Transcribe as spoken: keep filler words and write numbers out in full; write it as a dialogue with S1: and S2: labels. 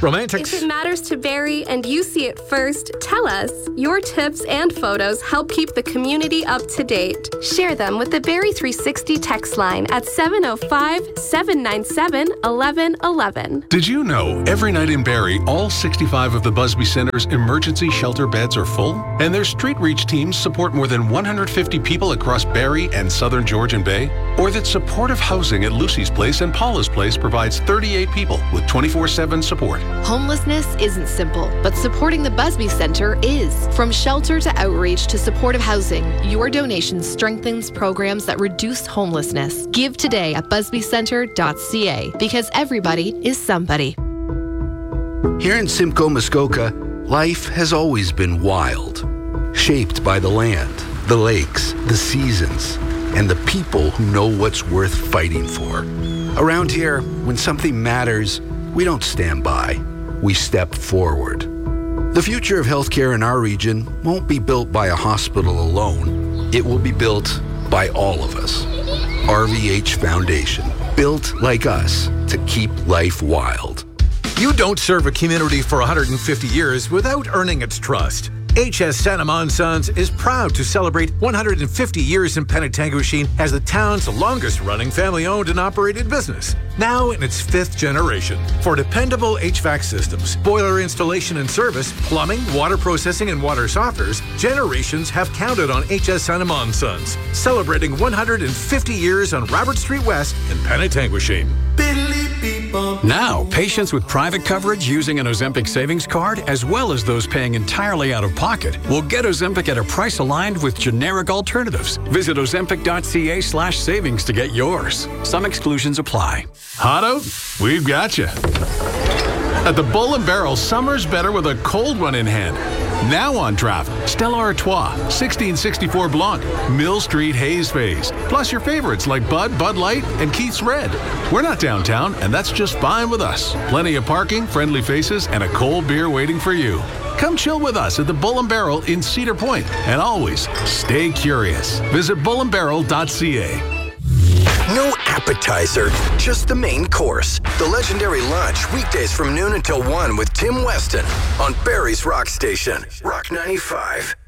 S1: Romantics.
S2: If it matters to Barry and you see it first, tell us. Your tips and photos help keep the community up to date. Share them with the Barry three sixty text line at seven oh five, seven nine seven, one one one one.
S3: Did you know every night in Barrie, all sixty-five of the Busby Center's emergency shelter beds are full? And their street reach teams support more than one hundred fifty people across Barrie and southern Georgian Bay? Or that supportive housing at Lucy's Place and Paula's Place provides thirty-eight people with twenty-four seven support?
S4: Homelessness isn't simple, but supporting the Busby Center is. From shelter to outreach to supportive housing, your donation strengthens programs that reduce homelessness. Give today at busby center dot c a because everybody is somebody.
S5: Here in Simcoe, Muskoka, life has always been wild, shaped by the land, the lakes, the seasons, and the people who know what's worth fighting for. Around here, when something matters, we don't stand by, we step forward. The future of healthcare in our region won't be built by a hospital alone. It will be built by all of us. R V H Foundation, built like us to keep life wild.
S1: You don't serve a community for one hundred fifty years without earning its trust. H S Sanama and Sons is proud to celebrate one hundred fifty years in Penetanguishene as the town's longest-running family-owned and operated business, now in its fifth generation. For dependable H V A C systems, boiler installation and service, plumbing, water processing, and water softeners, generations have counted on H S Sanama and Sons, celebrating one hundred fifty years on Robert Street West in Penetanguishene.
S6: Now, patients with private coverage using an Ozempic savings card, as well as those paying entirely out of pocket, will get Ozempic at a price aligned with generic alternatives. Visit ozempic dot c a slash savings to get yours. Some exclusions apply.
S3: Hot out? We've got you. At the Bull and Barrel, summer's better with a cold one in hand. Now on draft, Stella Artois, sixteen sixty-four Blanc, Mill Street Haze Phase, plus your favorites like Bud, Bud Light, and Keith's Red. We're not downtown, and that's just fine with us. Plenty of parking, friendly faces, and a cold beer waiting for you. Come chill with us at the Bull and Barrel in Cedar Point, and always stay curious. Visit bull and barrel dot c a.
S7: No appetizer, just the main course. The legendary lunch, weekdays from noon until one with Tim Weston on Barrie's Rock Station, Rock ninety-five.